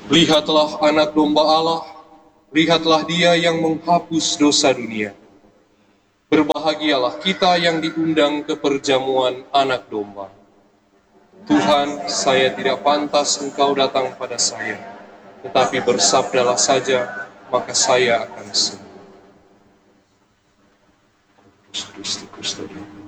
Lihatlah anak domba Allah, lihatlah dia yang menghapus dosa dunia. Berbahagialah kita yang diundang ke perjamuan anak domba. Tuhan, saya tidak pantas Engkau datang pada saya, tetapi bersabdalah saja, maka saya akan sembuh. Kristus, Kristus.